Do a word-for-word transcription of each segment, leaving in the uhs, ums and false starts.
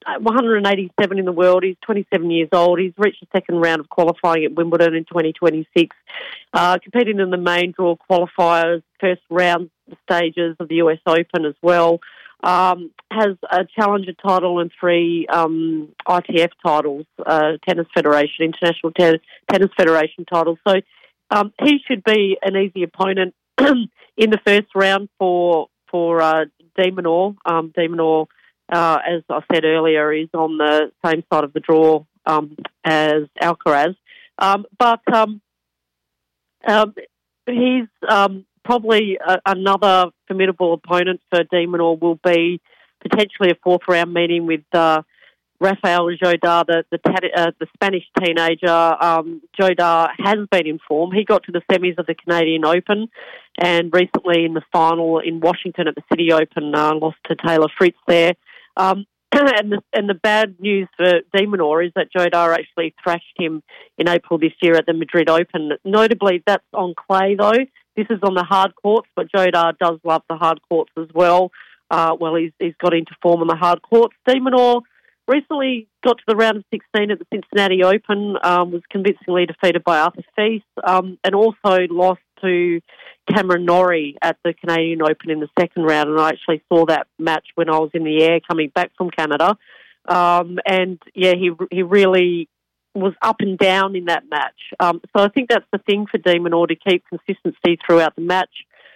one eighty-seven in the world. He's twenty-seven years old. He's reached the second round of qualifying at Wimbledon in twenty twenty-six, uh, competing in the main draw qualifiers, first round stages of the U S Open as well. Um, has a challenger title and three um, I T F titles, uh, Tennis Federation, International Ten- Tennis Federation titles. So um, he should be an easy opponent in the first round for for uh, de Minaur. Um, de Minaur, uh, as I said earlier, is on the same side of the draw um, as Alcaraz. Um, but um, um, he's... Um, Probably uh, another formidable opponent for de Minaur will be potentially a fourth round meeting with uh, Rafael Jodar, the the, uh, the Spanish teenager. Um, Jodar has been in form. He got to the semis of the Canadian Open, and recently in the final in Washington at the City Open, uh, lost to Taylor Fritz there. Um, and the and the bad news for de Minaur is that Jodar actually thrashed him in April this year at the Madrid Open. Notably, that's on clay though. This is on the hard courts, but Jodar does love the hard courts as well. Uh, well, he's he's got into form on the hard courts. de Minaur recently got to the round of sixteen at the Cincinnati Open, um, was convincingly defeated by Arthur Fils, um, and also lost to Cameron Norrie at the Canadian Open in the second round. And I actually saw that match when I was in the air coming back from Canada. Um, and, yeah, he he really... was up and down in that match. Um, so I think that's the thing for de Minaur, to keep consistency throughout the match,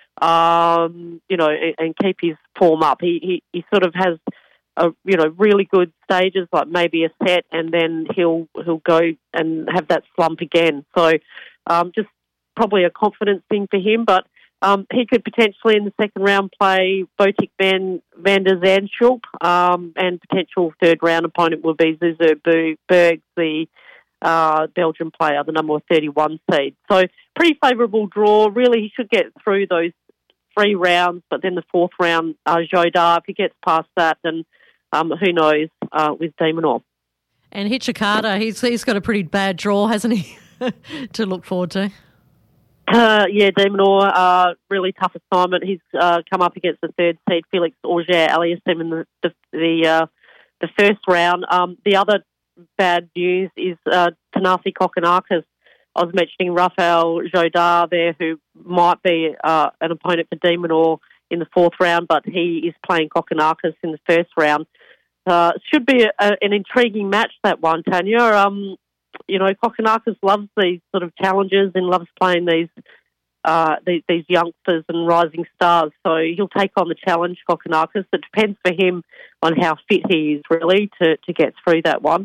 um, you know, and, and keep his form up. He, he he sort of has, a, you know, really good stages, like maybe a set, and then he'll he'll go and have that slump again. So um, just probably a confidence thing for him, but um, he could potentially in the second round play Botic van, van der Zandschulp, um, and potential third round opponent will be Zuzer Bergs, the Uh, Belgian player, the number thirty-one seed. So pretty favourable draw. Really, he should get through those three rounds, but then the fourth round, uh, Jodar, if he gets past that, then um, who knows uh, with de Minaur. And Hijikata, he's he's got a pretty bad draw, hasn't he, to look forward to? Uh, yeah, de Minaur, uh, really tough assignment. He's uh, come up against the third seed, Felix Auger-Aliassime, in the the the, uh, the first round. Um, the other bad news is uh, Thanasi Kokkinakis. I was mentioning Rafael Jodar there, who might be uh, an opponent for de Minaur in the fourth round, but he is playing Kokkinakis in the first round. Uh, should be a, a, an intriguing match, that one, Tanya. Um, you know, Kokkinakis loves these sort of challenges and loves playing these, uh, these these youngsters and rising stars. So he'll take on the challenge, Kokkinakis. It depends for him on how fit he is, really, to, to get through that one.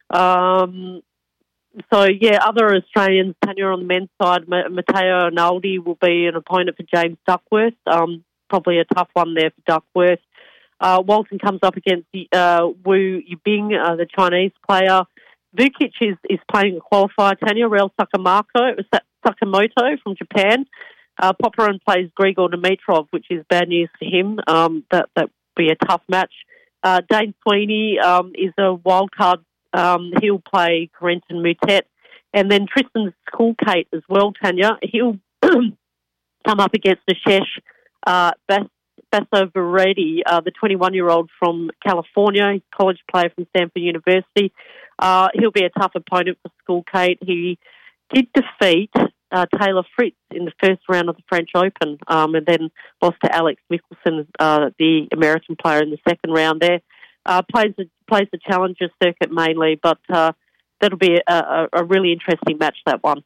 Um, so, yeah, other Australians, Tanya, on the men's side, Matteo Arnaldi will be an opponent for James Duckworth. Um, probably a tough one there for Duckworth. Uh, Walton comes up against uh, Wu Yibing, uh, the Chinese player. Vukic is, is playing a qualifier, Tanya, Rel Sakamoto, Sakamoto from Japan. Uh, Popyrin plays Grigor Dimitrov, which is bad news for him. Um, that that would be a tough match. Uh, Dane Sweeney um, is a wild card. Um, he'll play Corentin Moutet. And then Tristan Skulkate as well, Tanya. He'll come up against Ashesh uh, Bas- Basovaredi, uh, the twenty-one-year-old from California. He's a college player from Stanford University. Uh, he'll be a tough opponent for Skulkate. He did defeat uh, Taylor Fritz in the first round of the French Open, um, and then lost to Alex Michelsen, uh, the American player, in the second round there. Uh, plays the, plays the Challenger circuit mainly, but uh, that'll be a, a, a really interesting match, that one.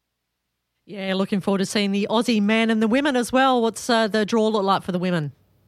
Yeah, looking forward to seeing the Aussie men and the women as well. What's uh, the draw look like for the women?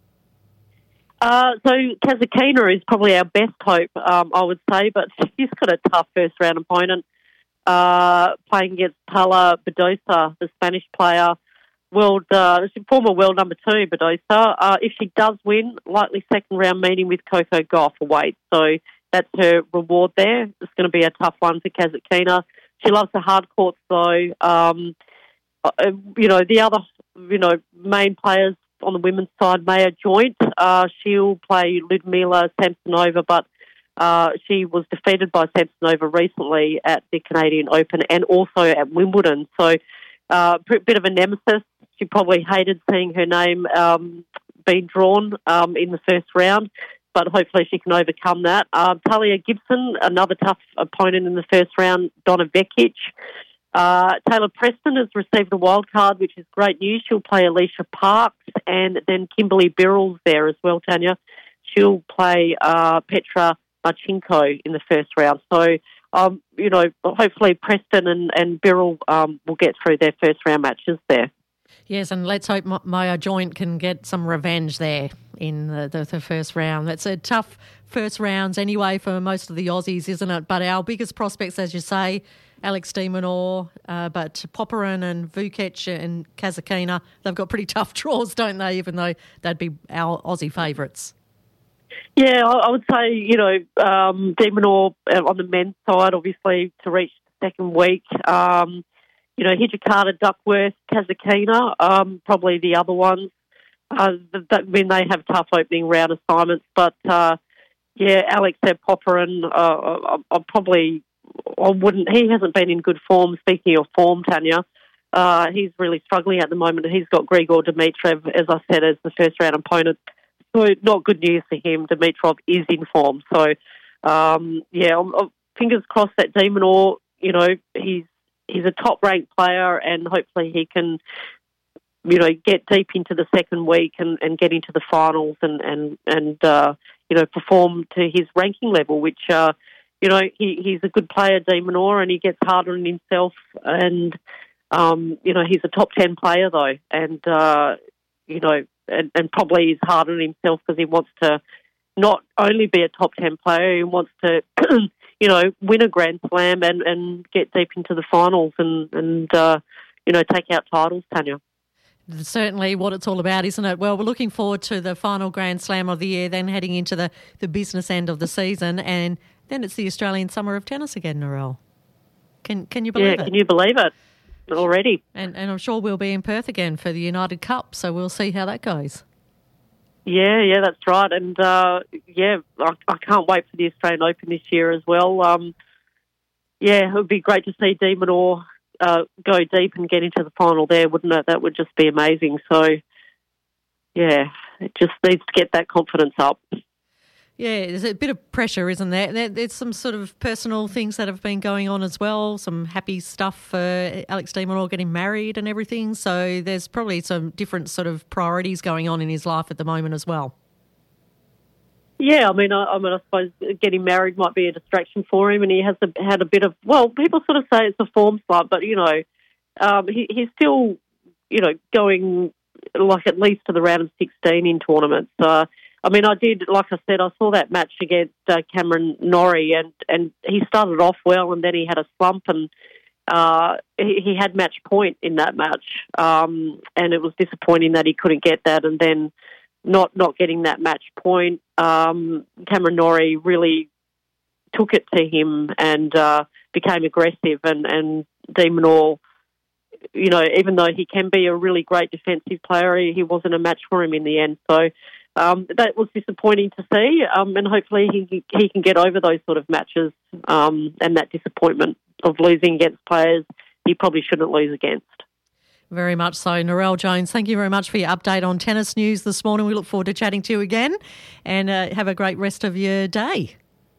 Uh, so Kasatkina is probably our best hope, um, I would say, but she's got a tough first-round opponent, uh, playing against Paula Badosa, the Spanish player, world uh, former world number two, Badosa. Uh, if she does win, likely second-round meeting with Coco Gauff away. So that's her reward there. It's going to be a tough one for Kasatkina. She loves the hard courts, though. Um, uh, you know, the other, you know, main players on the women's side, Maya Joint, uh, she'll play Ludmila Samsonova, but uh, she was defeated by Samsonova recently at the Canadian Open and also at Wimbledon. So uh, a bit of a nemesis. She probably hated seeing her name um, being drawn um, in the first round. but hopefully she can overcome that. Uh, Talia Gibson, another tough opponent in the first round, Donna Vekic. Uh, Taylor Preston has received a wild card, which is great news. She'll play Alicia Parks, and then Kimberly Birrell's there as well, Tanya. She'll play uh, Petra Marchenko in the first round. So, um, you know, hopefully Preston and, and Birrell um, will get through their first round matches there. Yes, and let's hope Maya Joint can get some revenge there in the, the, the first round. That's a tough first rounds anyway for most of the Aussies, isn't it? But our biggest prospects, as you say, Alex de Minaur, uh, but Popyrin and Vukic and Kasatkina, they've got pretty tough draws, don't they, even though they'd be our Aussie favourites? Yeah, I would say, you know, um, de Minaur on the men's side, obviously, to reach the second week. Um, you know, Hijikata, Duckworth, Kasatkina, um, probably the other ones. Uh, that, I mean, they have tough opening round assignments, but, uh, yeah, Alex Popyrin, uh, I, I probably... I wouldn't. He hasn't been in good form. Speaking of form, Tanya, uh, he's really struggling at the moment. He's got Grigor Dimitrov, as I said, as the first round opponent. So not good news for him. Dimitrov is in form. So um, yeah, I'm, I'm, fingers crossed that de Minaur, you know, he's he's a top ranked player, and hopefully he can, you know, get deep into the second week and, and get into the finals and and and uh, you know, perform to his ranking level, which. Uh, You know, he, he's a good player, de Minaur, and he gets harder on himself. And, um, you know, he's a top ten player, though. And, uh, you know, and, and probably he's harder on himself because he wants to not only be a top ten player, he wants to, you know, win a Grand Slam and, and get deep into the finals and, and uh, you know, take out titles, Tanya. Certainly what it's all about, isn't it? Well, we're looking forward to the final Grand Slam of the year, then heading into the, the business end of the season, and then it's the Australian Summer of Tennis again, Narelle. Can can you believe yeah, it? Yeah, can you believe it already? And and I'm sure we'll be in Perth again for the United Cup, so we'll see how that goes. Yeah, yeah, that's right. And, uh, yeah, I, I can't wait for the Australian Open this year as well. Um, yeah, it would be great to see de Minaur uh, go deep and get into the final there, wouldn't it? That would just be amazing. So, yeah, it just needs to get that confidence up. Yeah, there's a bit of pressure, isn't there? There's some sort of personal things that have been going on as well, some happy stuff for Alex de Minaur getting married and everything. So there's probably some different sort of priorities going on in his life at the moment as well. Yeah, I mean, I, I mean, I suppose getting married might be a distraction for him, and he has a, had a bit of, well, people sort of say it's a form slump, but, you know, um, he, he's still, you know, going like at least to the round of sixteen in tournaments. Uh, I mean, I did, like I said, I saw that match against uh, Cameron Norrie, and, and he started off well, and then he had a slump, and uh, he, he had match point in that match, um, and it was disappointing that he couldn't get that, and then not not getting that match point. Um, Cameron Norrie really took it to him and uh, became aggressive, and, and de Minaur, you know, even though he can be a really great defensive player, he, he wasn't a match for him in the end. So um, that was disappointing to see, um, and hopefully he he can get over those sort of matches um, and that disappointment of losing against players he probably shouldn't lose against. Very much so. Narelle Jones, thank you very much for your update on tennis news this morning. We look forward to chatting to you again, and uh, have a great rest of your day.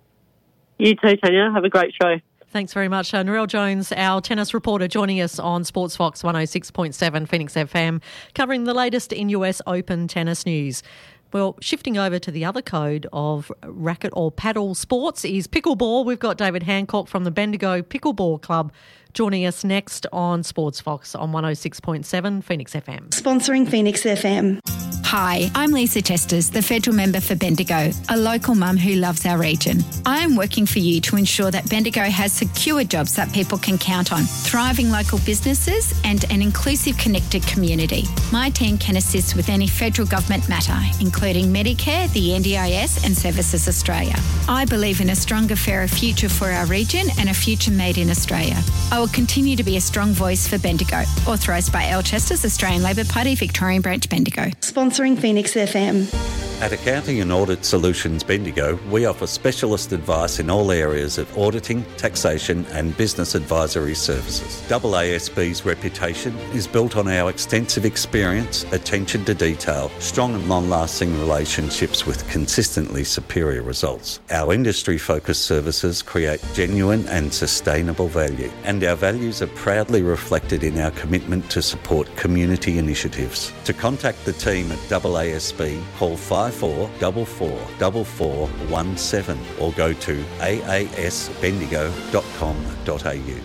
You too, Tanya. Have a great show. Thanks very much. Uh, Narelle Jones, our tennis reporter, joining us on Sports Fox one oh six point seven Phoenix F M, covering the latest in U S Open tennis news. Well, shifting over to the other code of racket or paddle sports is pickleball. We've got David Hancock from the Bendigo Pickleball Club joining us next on Sports Fox on one oh six point seven Phoenix F M. Sponsoring Phoenix F M. Hi, I'm Lisa Testas, the federal member for Bendigo, a local mum who loves our region. I am working for you to ensure that Bendigo has secure jobs that people can count on, thriving local businesses and an inclusive, connected community. My team can assist with any federal government matter, including Medicare, the N D I S and Services Australia. I believe in a stronger, fairer future for our region and a future made in Australia. I will continue to be a strong voice for Bendigo. Authorised by Alchester's Australian Labor Party, Victorian Branch, Bendigo. Sponsoring Phoenix F M. At Accounting and Audit Solutions Bendigo, we offer specialist advice in all areas of auditing, taxation and business advisory services. A A S B's reputation is built on our extensive experience, attention to detail, strong and long-lasting relationships with consistently superior results. Our industry-focused services create genuine and sustainable value, and our values are proudly reflected in our commitment to support community initiatives. To contact the team at A A S B, call five four four four four four one seven or go to a a s bendigo dot com dot a u.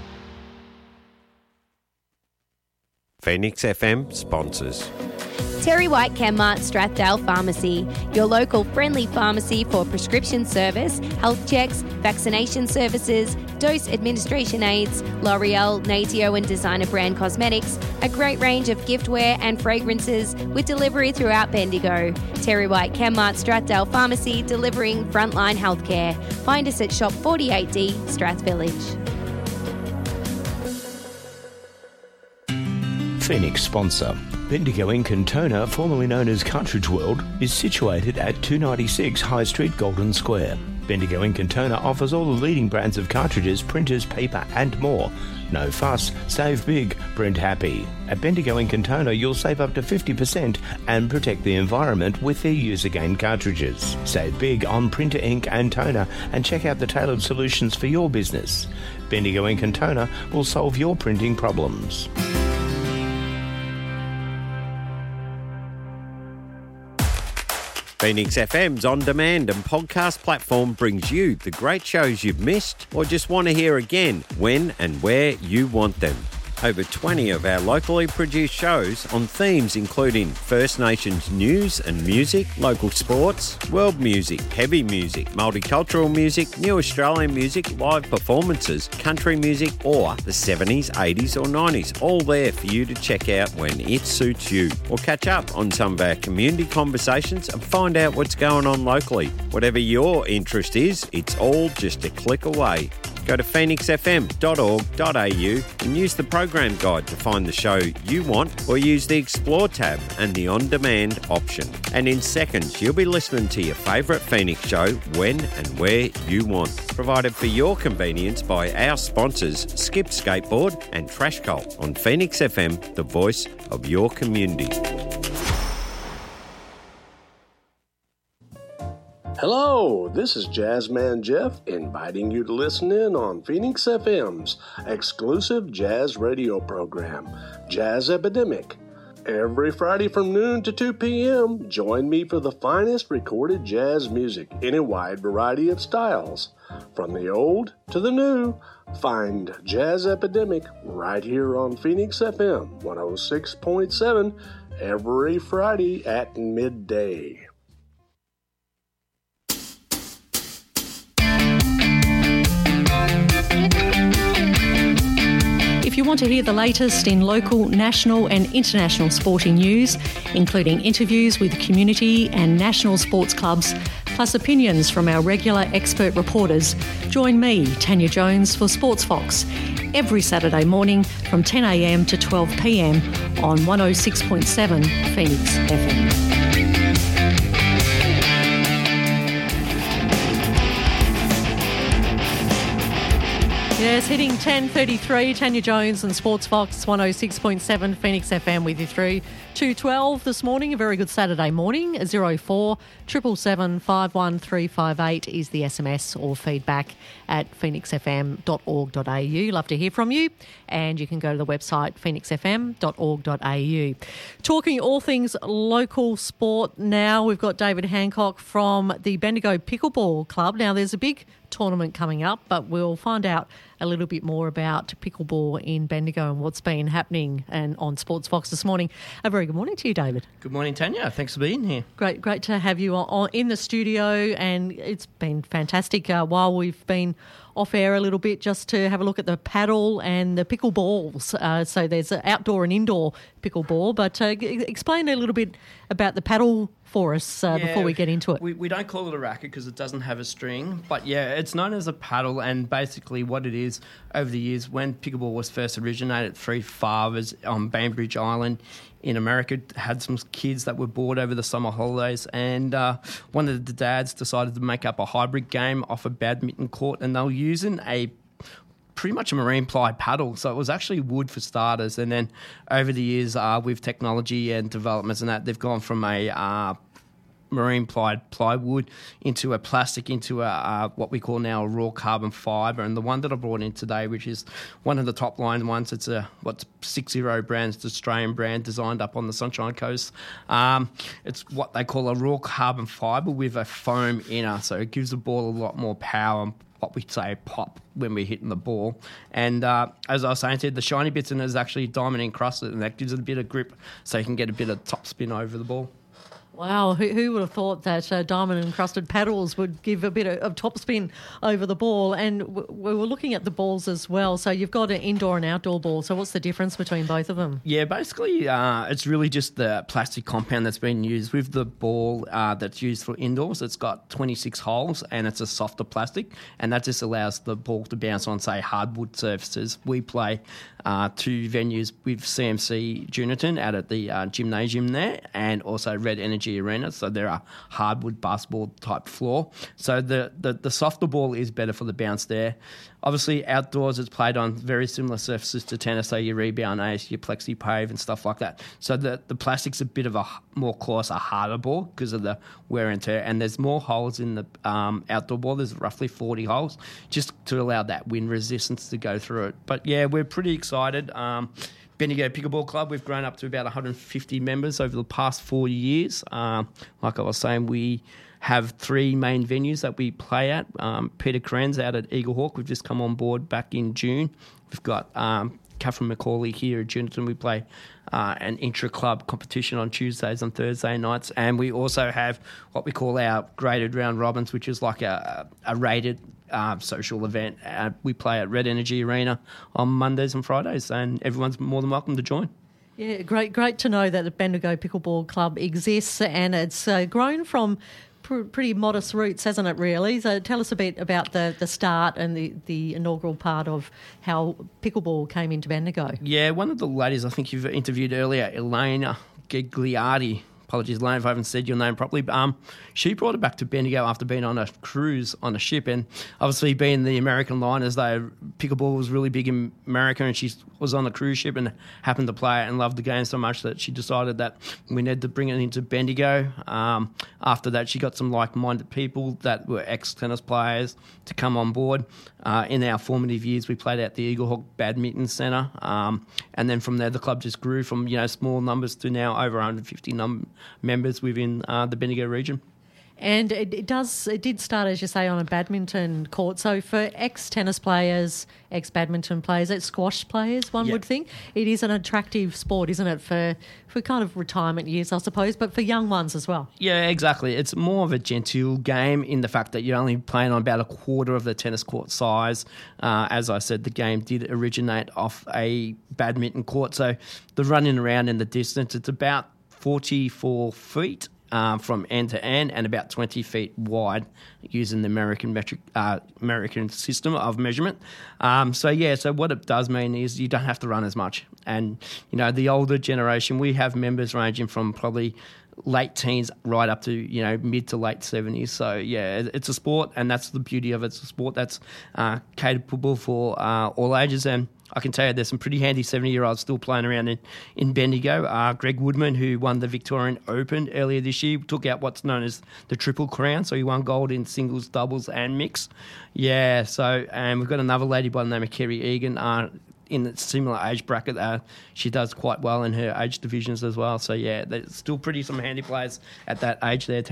Phoenix F M sponsors. Terry White Chemmart Strathdale Pharmacy, your local friendly pharmacy for prescription service, health checks, vaccination services, dose administration aids, L'Oreal, Natio and designer brand cosmetics, a great range of giftware and fragrances with delivery throughout Bendigo. Terry White Chemmart Strathdale Pharmacy, delivering frontline healthcare. Find us at Shop forty-eight D, Strath Village. Phoenix sponsor. Bendigo Ink and Toner, formerly known as Cartridge World, is situated at two ninety-six High Street, Golden Square. Bendigo Ink and Toner offers all the leading brands of cartridges, printers, paper and more. No fuss, save big, print happy. At Bendigo Ink and Toner, you'll save up to fifty percent and protect the environment with their Use Again cartridges. Save big on printer ink and toner and check out the tailored solutions for your business. Bendigo Ink and Toner will solve your printing problems. Phoenix F M's on-demand and podcast platform brings you the great shows you've missed or just want to hear again when and where you want them. Over twenty of our locally produced shows on themes including First Nations news and music, local sports, world music, heavy music, multicultural music, new Australian music, live performances, country music or the seventies, eighties or nineties, all there for you to check out when it suits you. Or catch up on some of our community conversations and find out what's going on locally. Whatever your interest is, it's all just a click away. Go to phoenix f m dot org dot a u and use the program guide to find the show you want or use the Explore tab and the On-Demand option. And in seconds, you'll be listening to your favourite Phoenix show when and where you want. Provided for your convenience by our sponsors, Skip Skateboard and Trash Cult on Phoenix F M, the voice of your community. Hello, this is Jazzman Jeff inviting you to listen in on Phoenix F M's exclusive jazz radio program, Jazz Epidemic. Every Friday from noon to two p.m., join me for the finest recorded jazz music in a wide variety of styles. From the old to the new, find Jazz Epidemic right here on Phoenix F M one oh six point seven every Friday at midday. If you want to hear the latest in local, national and international sporting news, including interviews with community and national sports clubs, plus opinions from our regular expert reporters, join me, Tanya Jones, for Sports Fox every Saturday morning from ten a.m. to twelve p.m. on one oh six point seven Phoenix F M. Yes, hitting ten thirty-three, Tanya Jones and Sports Fox one oh six point seven Phoenix F M with you through to twelve this morning. A very good Saturday morning. zero four seven seven five one three five eight is the S M S or feedback at phoenix f m dot org dot a u. Love to hear from you, and you can go to the website phoenix f m dot org dot a u. Talking all things local sport now, we've got David Hancock from the Bendigo Pickleball Club. Now, there's a big tournament coming up, but we'll find out a little bit more about pickleball in Bendigo and what's been happening and on Sports Fox this morning. A very good morning to you, David. Good morning, Tanya. Thanks for being here. Great, great to have you on, in the studio, and it's been fantastic uh, while we've been off air a little bit just to have a look at the paddle and the pickleballs. Uh, so there's outdoor and indoor pickleball, but uh, g- explain a little bit about the paddle for us uh, Yeah, before we get into it. We, we don't call it a racket because it doesn't have a string, but yeah, it's known as a paddle, and basically what it is, over the years, when pickleball was first originated, three fathers on Bainbridge Island in America had some kids that were bored over the summer holidays, and uh, one of the dads decided to make up a hybrid game off a badminton court, and they were using a pretty much a marine ply paddle. So it was actually wood for starters. And then over the years, uh, with technology and developments and that, they've gone from a uh, marine ply plywood into a plastic, into a uh, what we call now a raw carbon fibre. And the one that I brought in today, which is one of the top line ones, it's a what's six zero brand, it's an Australian brand designed up on the Sunshine Coast. Um, it's what they call a raw carbon fibre with a foam inner, so it gives the ball a lot more power, what we say pop when we're hitting the ball. And uh, as I was saying to you, the shiny bits in it is actually diamond encrusted, and that gives it a bit of grip so you can get a bit of top spin over the ball. Wow, who, who would have thought that uh, diamond-encrusted paddles would give a bit of, of top spin over the ball? And w- we were looking at the balls as well. So you've got an indoor and outdoor ball. So what's the difference between both of them? Yeah, basically uh, it's really just the plastic compound that's been used. With the ball uh, that's used for indoors, it's got twenty-six holes and it's a softer plastic, and that just allows the ball to bounce on, say, hardwood surfaces. We play uh, two venues with C M C Juniton out at the uh, gymnasium there, and also Red Energy Arena, so there are hardwood basketball type floor. So the, the, the softer ball is better for the bounce there. Obviously, outdoors it's played on very similar surfaces to tennis, so your rebound ace, your plexi pave and stuff like that. So the, the plastic's a bit of a more coarse, a harder ball because of the wear and tear, and there's more holes in the um, outdoor ball. There's roughly forty holes just to allow that wind resistance to go through it. But yeah, we're pretty excited. Um, Bendigo Pickleball Club, we've grown up to about one hundred fifty members over the past four years. Um, like I was saying, we have three main venues that we play at. Um, Peter Krenz out at Eagle Hawk, we've just come on board back in June. We've got um, Catherine McCauley here at Juniton. We play uh, an intra-club competition on Tuesdays and Thursday nights. And we also have what we call our graded round robins, which is like a, a rated Uh, social event. Uh, we play at Red Energy Arena on Mondays and Fridays, and everyone's more than welcome to join. Yeah, great great to know that the Bendigo Pickleball Club exists, and it's uh, grown from pr- pretty modest roots, hasn't it, really? So tell us a bit about the, the start and the, the inaugural part of how pickleball came into Bendigo. Yeah, one of the ladies I think you've interviewed earlier, Elena Gigliardi, apologies, Lane, if I haven't said your name properly. But, um, she brought it back to Bendigo after being on a cruise on a ship, and obviously being the American liners, they pickleball was really big in America, and she was on a cruise ship and happened to play it and loved the game so much that she decided that we needed to bring it into Bendigo. Um, after that, she got some like-minded people that were ex-tennis players to come on board. Uh, in our formative years, we played at the Eagle Hawk Badminton Centre, um, and then from there, the club just grew from you know small numbers to now over one hundred fifty num- members within uh, the Bendigo region. And it, it does. It did start, as you say, on a badminton court. So for ex-tennis players, ex-badminton players, ex-squash players, one Yep. would think, it is an attractive sport, isn't it, for, for kind of retirement years, I suppose, but for young ones as well. Yeah, exactly. It's more of a genteel game in the fact that you're only playing on about a quarter of the tennis court size. Uh, as I said, the game did originate off a badminton court. So the running around in the distance, it's about forty-four feet. Um, from end to end, and about twenty feet wide, using the American metric uh, American system of measurement. Um, so yeah, so what it does mean is you don't have to run as much. And you know, the older generation, we have members ranging from probably late teens right up to you know mid to late seventies. So yeah, it's a sport, and that's the beauty of it. It's a sport that's uh, capable for uh, all ages. And I can tell you there's some pretty handy seventy-year-olds still playing around in, in Bendigo. Uh, Greg Woodman, who won the Victorian Open earlier this year, took out what's known as the Triple Crown. So he won gold in singles, doubles and mix. Yeah, so and we've got another lady by the name of Kerry Egan uh, in a similar age bracket. Uh, she does quite well in her age divisions as well. So yeah, there's still pretty some handy players at that age there, Tanya.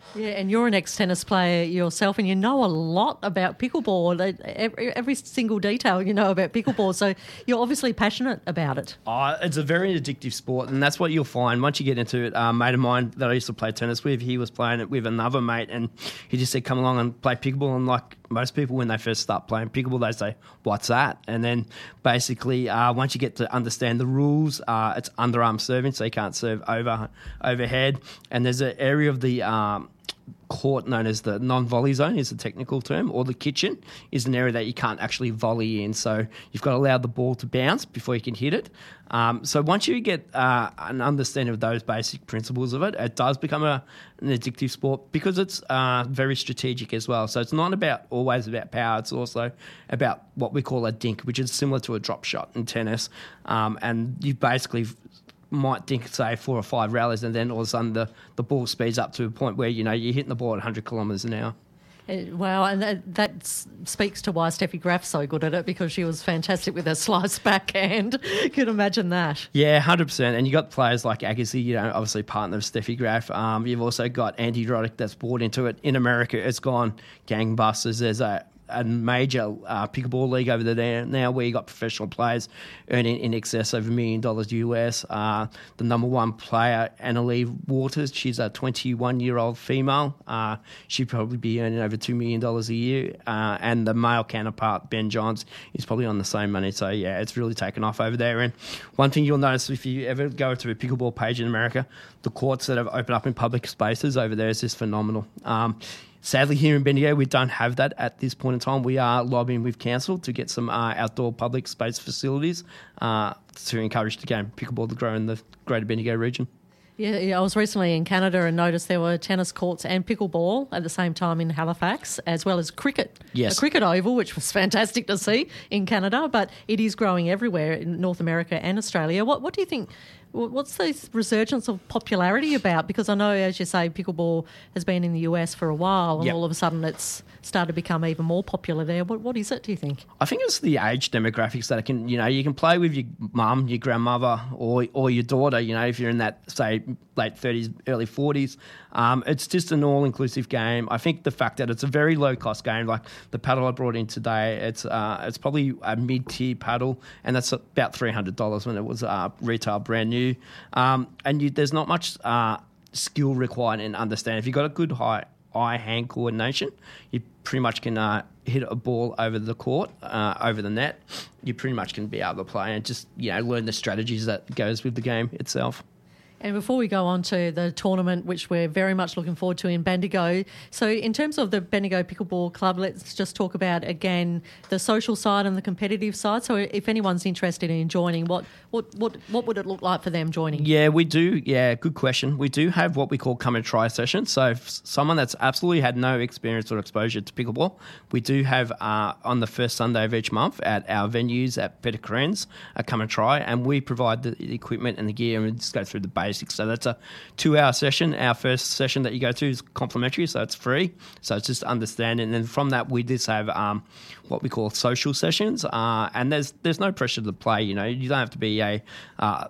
Yeah, and you're an ex-tennis player yourself, and you know a lot about pickleball. Every, every single detail you know about pickleball, so you're obviously passionate about it. Oh, it's a very addictive sport, and that's what you'll find once you get into it. A mate of mine that I used to play tennis with, he was playing it with another mate, and he just said, come along and play pickleball. And like most people, when they first start playing pickleball, they say, what's that? And then basically, uh, once you get to understand the rules, uh, it's underarm serving, so you can't serve over overhead. And there's an area of the um, court known as the non-volley zone is the technical term, or the kitchen is an area that you can't actually volley in. So you've got to allow the ball to bounce before you can hit it. Um, so once you get uh, an understanding of those basic principles of it, it does become a, an addictive sport because it's uh, very strategic as well. So it's not about always about power. It's also about what we call a dink, which is similar to a drop shot in tennis. Um, and you basically might think, say, four or five rallies, and then all of a sudden the, the ball speeds up to a point where, you know, you're hitting the ball at one hundred kilometres an hour. Wow, and that, that speaks to why Steffi Graf's so good at it, because she was fantastic with her slice backhand. Could imagine that. Yeah, one hundred percent. And you got players like Agassi, you know, obviously partner of Steffi Graf. Um, you've also got Andy Roddick that's bought into it. In America, it's gone gangbusters. There's a a major uh, pickleball league over there now where you got professional players earning in excess of a million dollars U S. Uh, the number one player, Annalie Waters, she's a twenty-one-year-old female. Uh, she'd probably be earning over two million dollars a year. Uh, and the male counterpart, Ben Johns, is probably on the same money. So, yeah, it's really taken off over there. And one thing you'll notice if you ever go to a pickleball page in America, the courts that have opened up in public spaces over there is just phenomenal. Um, Sadly, here in Bendigo, we don't have that at this point in time. We are lobbying with council to get some uh, outdoor public space facilities uh, to encourage the game pickleball to grow in the Greater Bendigo region. Yeah, yeah, I was recently in Canada and noticed there were tennis courts and pickleball at the same time in Halifax, as well as cricket. Yes. A cricket oval, which was fantastic to see in Canada, but it is growing everywhere in North America and Australia. What, what do you think? What's this resurgence of popularity about? Because I know, as you say, pickleball has been in the U S for a while, and yep. all of a sudden it's started to become even more popular there. What, what is it, do you think? I think it's the age demographics that it can, you know, you can play with your mum, your grandmother, or or your daughter, you know, if you're in that, say, late thirties, early forties. Um, it's just an all-inclusive game. I think the fact that it's a very low-cost game, like the paddle I brought in today, it's uh, it's probably a mid-tier paddle, and that's about three hundred dollars when it was uh, retail brand new. Um, and you, there's not much uh, skill required in understanding. If you've got a good high eye-hand coordination, you pretty much can uh, hit a ball over the court, uh, over the net. You pretty much can be able to play and just, you know, learn the strategies that goes with the game itself. And before we go on to the tournament, which we're very much looking forward to in Bendigo, so in terms of the Bendigo Pickleball Club, let's just talk about, again, the social side and the competitive side. So if anyone's interested in joining, what what what, what would it look like for them joining? Yeah, we do. Yeah, good question. We do have what we call come and try sessions. So if someone that's absolutely had no experience or exposure to pickleball, we do have uh, on the first Sunday of each month at our venues at Petticoats, a come and try, and we provide the equipment and the gear and we just go through the basics. So that's a two-hour session. Our first session that you go to is complimentary, so it's free. So it's just understanding. And then from that, we just have um, what we call social sessions. Uh, and there's there's no pressure to play. You know, you don't have to be a uh,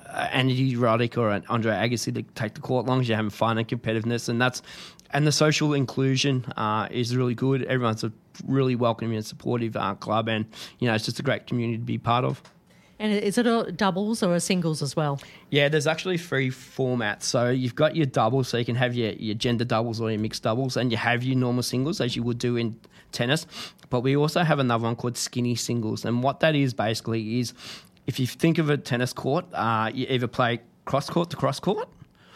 Andy Roddick or an Andre Agassi to take the court, as long as you're having fun and competitiveness. And that's and the social inclusion uh, is really good. Everyone's a really welcoming and supportive uh, club, and you know, it's just a great community to be part of. And is it a doubles or a singles as well? Yeah, there's actually three formats. So you've got your doubles, so you can have your, your gender doubles or your mixed doubles, and you have your normal singles as you would do in tennis. But we also have another one called skinny singles. And what that is basically is, if you think of a tennis court, uh, you either play cross court to cross court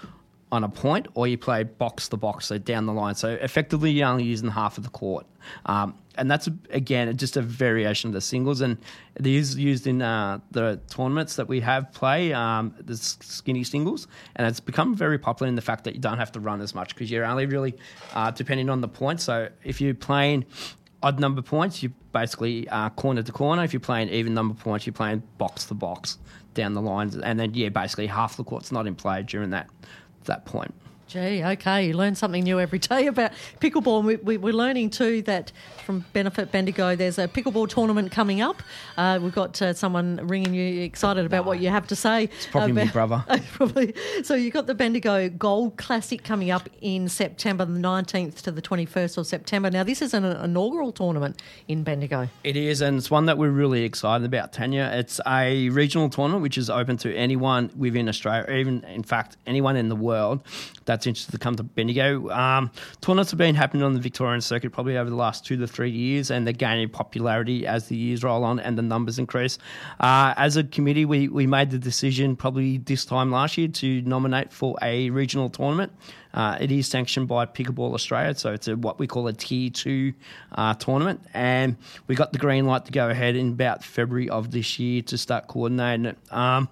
on a point, or you play box to box, so down the line. So effectively, you're only using half of the court. Um, and that's, again, just a variation of the singles. And it is used in uh, the tournaments that we have play, um, the skinny singles. And it's become very popular in the fact that you don't have to run as much because you're only really uh, depending on the points. So if you're playing odd number points, you're basically uh, corner to corner. If you're playing even number points, you're playing box to box down the lines. And then, yeah, basically half the court's not in play during that that point. Gee, okay, you learn something new every day about pickleball. We, we, we're learning too that from Benefit Bendigo, there's a pickleball tournament coming up. Uh, we've got uh, someone ringing you excited about what you have to say. It's probably about, my brother. Probably. So you've got the Bendigo Gold Classic coming up in September, the nineteenth to the twenty-first of September. Now, this is an inaugural tournament in Bendigo. It is, and it's one that we're really excited about, Tanya. It's a regional tournament which is open to anyone within Australia, or even, in fact, anyone in the world that's interested to come to Bendigo. Um, tournaments have been happening on the Victorian circuit probably over the last two to three years, and they're gaining popularity as the years roll on and the numbers increase. Uh, as a committee, we, we made the decision probably this time last year to nominate for a regional tournament. Uh, it is sanctioned by Pickleball Australia, so it's a, what we call a Tier two uh, tournament, and we got the green light to go ahead in about February of this year to start coordinating it. Um,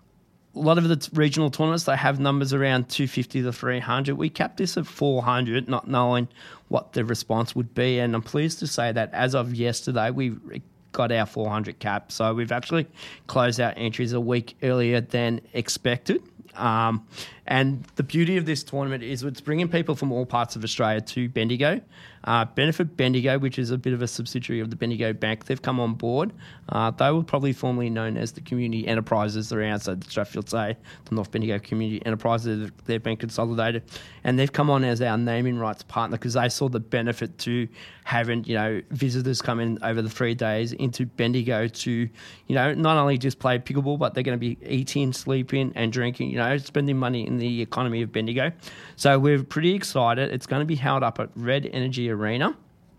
A lot of the t- regional tournaments, they have numbers around two fifty to three hundred. We capped this at four hundred, not knowing what the response would be. And I'm pleased to say that as of yesterday, we got our four hundred cap. So we've actually closed our entries a week earlier than expected. Um, and the beauty of this tournament is it's bringing people from all parts of Australia to Bendigo. Uh, Benefit Bendigo, which is a bit of a subsidiary of the Bendigo Bank, they've come on board. Uh, they were probably formerly known as the Community Enterprises around, so the Strathfield say the North Bendigo Community Enterprises, they've been consolidated. And they've come on as our naming rights partner because they saw the benefit to having, you know, visitors come in over the three days into Bendigo to, you know, not only just play pickleball, but they're going to be eating, sleeping and drinking, you know, spending money in the economy of Bendigo. So we're pretty excited. It's going to be held up at Red Energy Arena.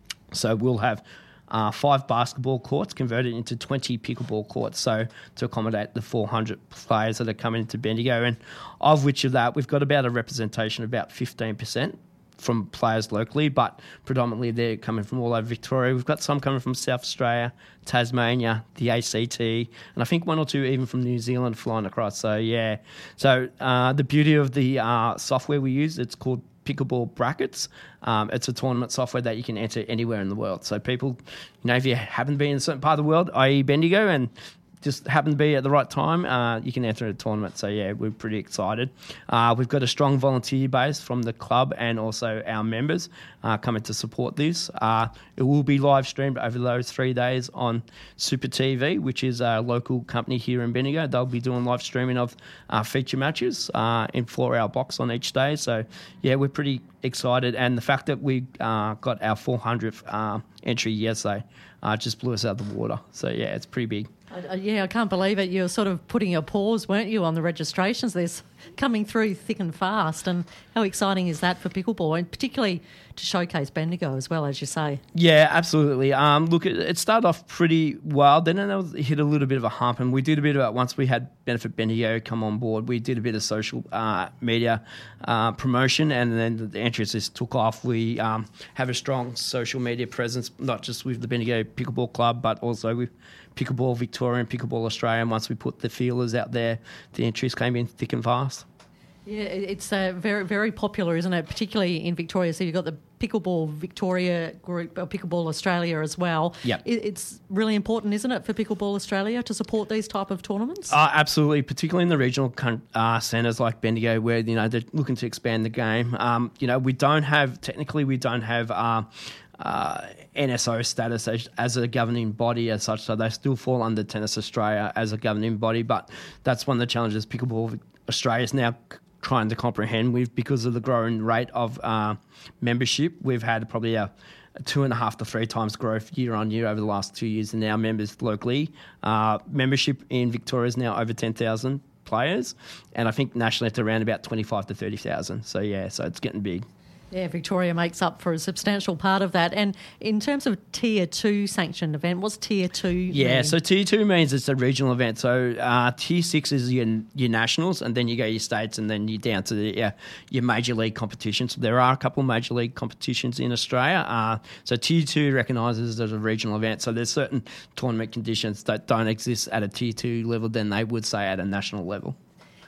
So we'll have uh, five basketball courts converted into twenty pickleball courts, so to accommodate the four hundred players that are coming into Bendigo, and of which of that we've got about a representation of about fifteen percent from players locally, but predominantly they're coming from all over Victoria. We've got some coming from South Australia, Tasmania, the A C T, and I think one or two even from New Zealand flying across. So, yeah. So uh, the beauty of the uh, software we use, it's called Pickleball Brackets. Um, it's a tournament software that you can enter anywhere in the world. So people, you know, if you happen to be in a certain part of the world, that is. Bendigo, and just happen to be at the right time, uh, you can enter a tournament. So, yeah, we're pretty excited. Uh, we've got a strong volunteer base from the club and also our members uh, coming to support this. Uh, it will be live streamed over those three days on Super T V, which is a local company here in Bendigo. They'll be doing live streaming of uh, feature matches uh, in four-hour box on each day. So, yeah, we're pretty excited. And the fact that we uh, got our four hundredth uh, entry yesterday uh, just blew us out of the water. So, yeah, it's pretty big. Uh, yeah, I can't believe it. You were sort of putting a pause, weren't you, on the registrations? They're coming through thick and fast. And how exciting is that for pickleball, and particularly to showcase Bendigo as well, as you say? Yeah, absolutely. Um, look, it, it started off pretty well. Then it hit a little bit of a hump, and we did a bit of it once we had Benefit Bendigo come on board. We did a bit of social uh, media uh, promotion, and then the entries just took off. We um, have a strong social media presence, not just with the Bendigo Pickleball Club, but also with Pickleball Victoria and Pickleball Australia. And once we put the feelers out there, the entries came in thick and fast. Yeah, it's uh, very, very popular, isn't it? Particularly in Victoria. So you've got the Pickleball Victoria group, or Pickleball Australia as well. Yep. It's really important, isn't it, for Pickleball Australia to support these type of tournaments? Uh, absolutely, particularly in the regional uh, centres like Bendigo, where, you know, they're looking to expand the game. Um, you know, we don't have, technically we don't have Uh, Uh, N S O status as, as a governing body as such, so they still fall under Tennis Australia as a governing body, but that's one of the challenges Pickleball Australia is now c- trying to comprehend with, because of the growing rate of uh, membership. We've had probably a, a two and a half to three times growth year on year over the last two years in our members locally. Uh, membership in Victoria is now over ten thousand players, and I think nationally it's around about twenty-five to thirty thousand. So, yeah, so it's getting big. Yeah, Victoria makes up for a substantial part of that. And in terms of Tier two sanctioned event, what's Tier two Yeah, mean? so Tier two means it's a regional event. So uh, Tier six is your, your nationals, and then you go your states, and then you're down to the, uh, your major league competitions. So there are a couple of major league competitions in Australia. Uh, so Tier two recognises as a regional event. So there's certain tournament conditions that don't exist at a Tier two level than they would say at a national level.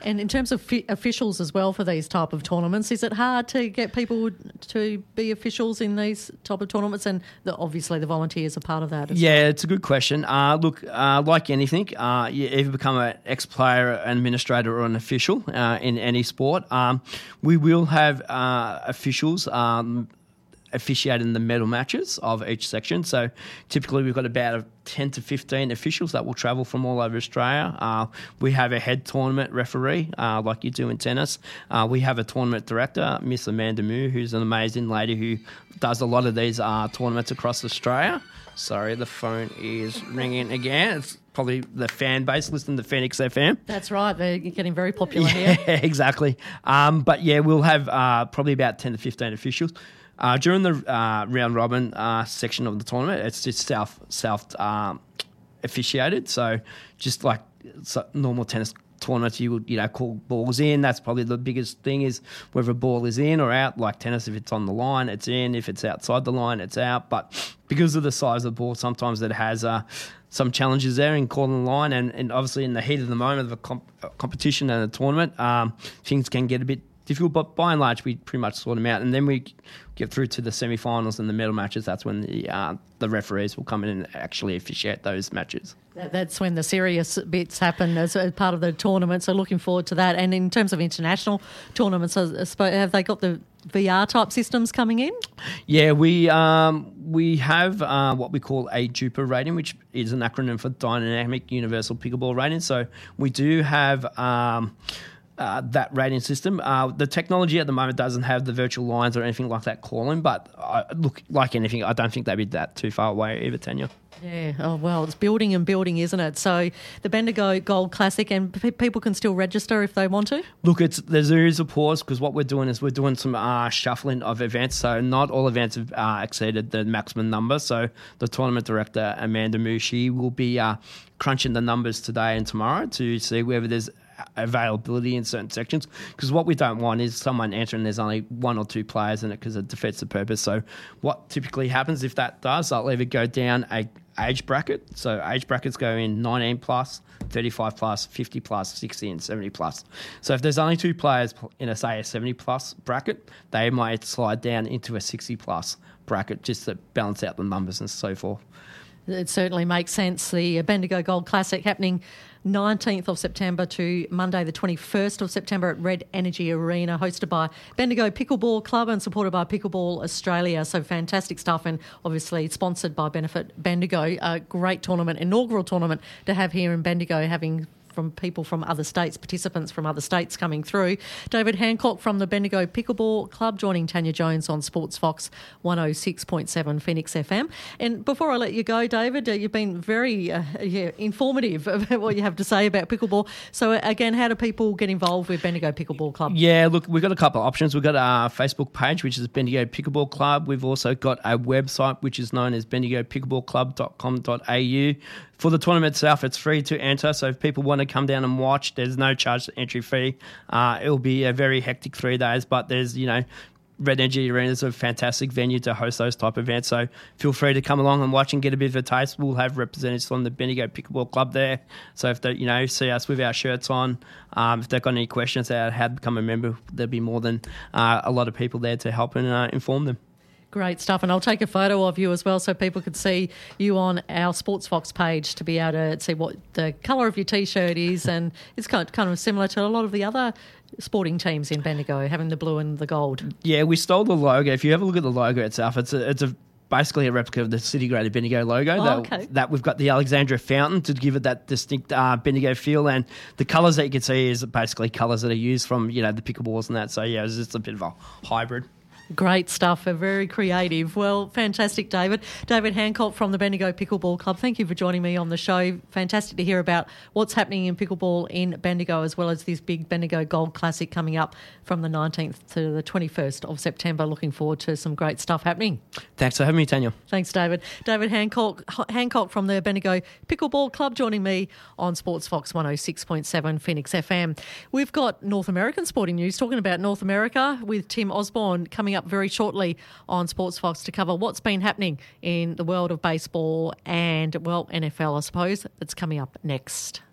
And in terms of fi- officials as well for these type of tournaments, is it hard to get people to be officials in these type of tournaments? And the, obviously the volunteers are part of that as Yeah, well. it's a good question. Uh, look, uh, like anything, uh, you either become an ex-player, an administrator or an official uh, in any sport. Um, we will have uh, officials um, officiating the medal matches of each section. So typically we've got about ten to fifteen officials that will travel from all over Australia. Uh, we have a head tournament referee, uh, like you do in tennis. Uh, we have a tournament director, Miss Amanda Moo, who's an amazing lady who does a lot of these uh, tournaments across Australia. Sorry, the phone is ringing again. It's probably the fan base listening to Phoenix F M. That's right. They're getting very popular yeah, here. Exactly. Um, but yeah, we'll have uh, probably about ten to fifteen officials. Uh, during the uh, round robin uh, section of the tournament, it's just self self um, officiated. So just like so normal tennis tournaments, you would you know call balls in. That's probably the biggest thing, is whether a ball is in or out. Like tennis, if it's on the line, it's in. If it's outside the line, it's out. But because of the size of the ball, sometimes it has uh, some challenges there in calling the line, and, and obviously in the heat of the moment of a, comp- a competition and a tournament, um, things can get a bit difficult, but by and large we pretty much sort them out, and then we get through to the semi-finals and the medal matches. That's when the uh, the referees will come in and actually officiate those matches. That, that's when the serious bits happen as a part of the tournament, so looking forward to that. And in terms of international tournaments, I suppose, have they got the V R type systems coming in? Yeah, we um, we have uh, what we call a D U P A rating, which is an acronym for Dynamic Universal Pickleball Rating. So we do have Um, Uh, that rating system. Uh, the technology at the moment doesn't have the virtual lines or anything like that calling, but uh, look, like anything, I don't think they'd be that too far away either, Tanya. Yeah, oh well, it's building and building, isn't it? So the Bendigo Gold Classic, and p- people can still register if they want to? Look, it's there's, there is a pause, because what we're doing is we're doing some uh, shuffling of events, so not all events have uh, exceeded the maximum number. So the tournament director, Amanda Mushi, will be uh, crunching the numbers today and tomorrow to see whether there's availability in certain sections, because what we don't want is someone entering there's only one or two players in it, because it defeats the purpose. So what typically happens if that does, I'll either go down a age bracket, so age brackets go in nineteen plus, thirty-five plus, fifty plus, sixty and seventy plus. So if there's only two players in a say a seventy plus bracket, they might slide down into a sixty plus bracket just to balance out the numbers and so forth. It certainly makes sense. The Bendigo Gold Classic happening nineteenth of September to Monday the twenty-first of September at Red Energy Arena, hosted by Bendigo Pickleball Club and supported by Pickleball Australia. So fantastic stuff, and obviously sponsored by Benefit Bendigo. A great tournament, inaugural tournament to have here in Bendigo, having from people from other states, participants from other states coming through. David Hancock from the Bendigo Pickleball Club joining Tanya Jones on Sports Fox one oh six point seven Phoenix F M. And before I let you go, David, uh, you've been very uh, yeah, informative about what you have to say about pickleball. So uh, again, how do people get involved with Bendigo Pickleball Club? Yeah, look, we've got a couple of options. We've got our Facebook page, which is Bendigo Pickleball Club. We've also got a website, which is known as bendigo pickleball club dot com dot a u. For the tournament itself, it's free to enter, so if people want to come down and watch, there's no charge to entry fee. Uh, it'll be a very hectic three days, but there's, you know, Red Energy Arena is a fantastic venue to host those type of events, so feel free to come along and watch and get a bit of a taste. We'll have representatives from the Bendigo Pickleball Club there, so if they, you know, see us with our shirts on, um, if they've got any questions about how to become a member, there'll be more than uh, a lot of people there to help and uh, inform them. Great stuff. And I'll take a photo of you as well so people could see you on our Sports Fox page to be able to see what the colour of your T-shirt is. And it's kind of, kind of similar to a lot of the other sporting teams in Bendigo, having the blue and the gold. Yeah, we stole the logo. If you have a look at the logo itself, it's a, it's a basically a replica of the City Greater Bendigo logo. Oh, that, okay. that we've got the Alexandra Fountain to give it that distinct uh, Bendigo feel, and the colours that you can see is basically colours that are used from, you know, the pickleballs and that. So, yeah, it's just a bit of a hybrid. Great stuff. Very creative. Well, fantastic, David. David Hancock from the Bendigo Pickleball Club. Thank you for joining me on the show. Fantastic to hear about what's happening in pickleball in Bendigo, as well as this big Bendigo Gold Classic coming up from the nineteenth to the twenty-first of September. Looking forward to some great stuff happening. Thanks for having me, Tanya. Thanks, David. David Hancock, Hancock from the Bendigo Pickleball Club joining me on Sports Fox one oh six point seven Phoenix F M. We've got North American sporting news, talking about North America with Tim Osborne coming up very shortly on Sports Fox to cover what's been happening in the world of baseball and, well, N F L, I suppose. That's coming up next.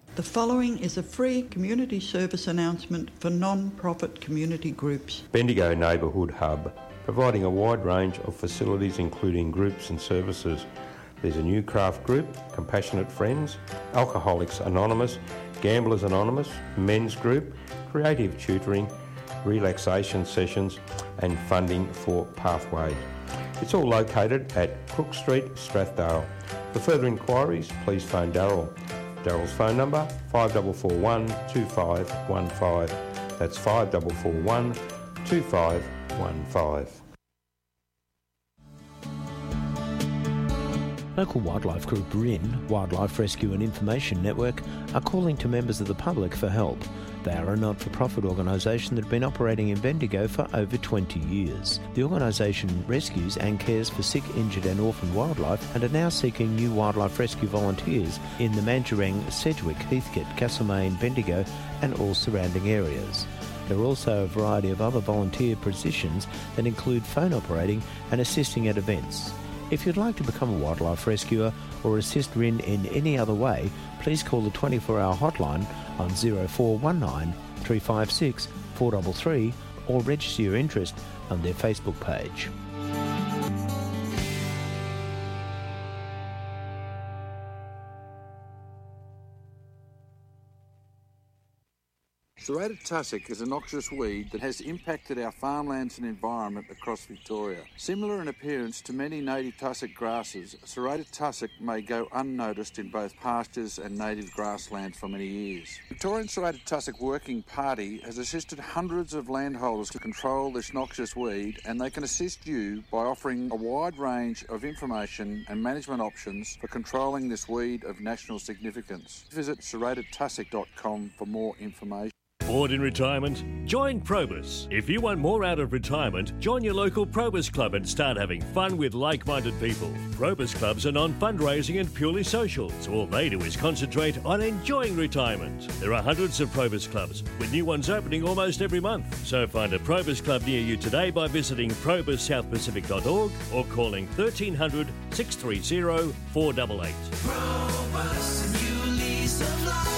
The following is a free community service announcement for non-profit community groups. Bendigo Neighbourhood Hub, providing a wide range of facilities including groups and services. There's a new craft group, Compassionate Friends, Alcoholics Anonymous, Gamblers Anonymous, Men's Group, creative tutoring, relaxation sessions and funding for Pathway. It's all located at Crook Street, Strathdale. For further inquiries, please phone Daryl. Daryl's phone number, five four four one, two five one five. That's five four four one, two five one five. Local wildlife group R I N, Wildlife Rescue and Information Network, are calling to members of the public for help. They are a not-for-profit organisation that have been operating in Bendigo for over twenty years. The organisation rescues and cares for sick, injured and orphaned wildlife and are now seeking new wildlife rescue volunteers in the Mandurang, Sedgwick, Heathcote, Castlemaine, Bendigo and all surrounding areas. There are also a variety of other volunteer positions that include phone operating and assisting at events. If you'd like to become a wildlife rescuer or assist R I N in any other way, please call the twenty-four hour hotline on zero four one nine, three five six, four three three or register your interest on their Facebook page. Serrated tussock is a noxious weed that has impacted our farmlands and environment across Victoria. Similar in appearance to many native tussock grasses, serrated tussock may go unnoticed in both pastures and native grasslands for many years. Victorian Serrated Tussock Working Party has assisted hundreds of landholders to control this noxious weed, and they can assist you by offering a wide range of information and management options for controlling this weed of national significance. Visit serrated tussock dot com for more information. Bored in retirement? Join Probus. If you want more out of retirement, join your local Probus Club and start having fun with like-minded people. Probus Clubs are non-fundraising and purely social, so all they do is concentrate on enjoying retirement. There are hundreds of Probus Clubs, with new ones opening almost every month. So find a Probus Club near you today by visiting probus south pacific dot org or calling thirteen hundred, six three zero, four eight eight. Probus, a new lease of life.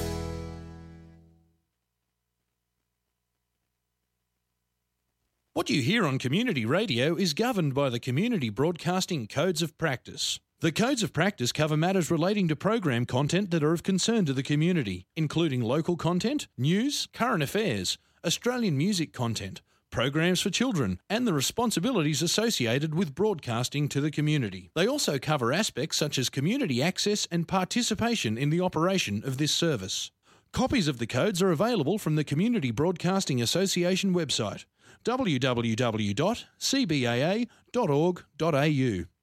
What you hear on community radio is governed by the Community Broadcasting Codes of Practice. The Codes of Practice cover matters relating to program content that are of concern to the community, including local content, news, current affairs, Australian music content, programs for children, and the responsibilities associated with broadcasting to the community. They also cover aspects such as community access and participation in the operation of this service. Copies of the codes are available from the Community Broadcasting Association website, w w w dot c b a a dot org dot a u.